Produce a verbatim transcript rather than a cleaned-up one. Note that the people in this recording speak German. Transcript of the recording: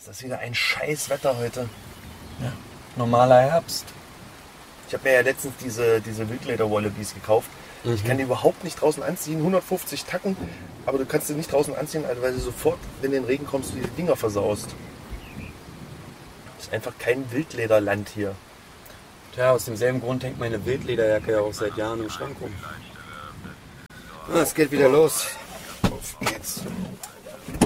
Ist das wieder ein scheiß Wetter heute? Ja. Normaler Herbst. Ich habe mir ja letztens diese, diese Wildleder-Wallabies gekauft. Mhm. Ich kann die überhaupt nicht draußen anziehen, hundertfünfzig Tacken, aber du kannst sie nicht draußen anziehen, weil du sofort, wenn du in den Regen kommst, die Dinger versaust. Das ist einfach kein Wildlederland hier. Tja, aus demselben Grund hängt meine Wildlederjacke ja auch seit Jahren im Schrank rum. Ah, es geht wieder los.